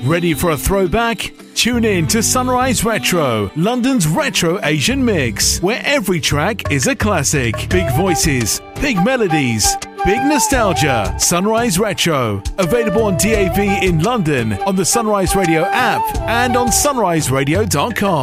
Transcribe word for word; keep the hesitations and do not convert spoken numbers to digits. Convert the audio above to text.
Ready for a throwback? Tune in to Sunrise Retro, London's retro Asian mix, where every track is a classic. Big voices, big melodies, big nostalgia. Sunrise Retro. Available on D A B in London, on the Sunrise Radio app, and on sunrise radio dot com.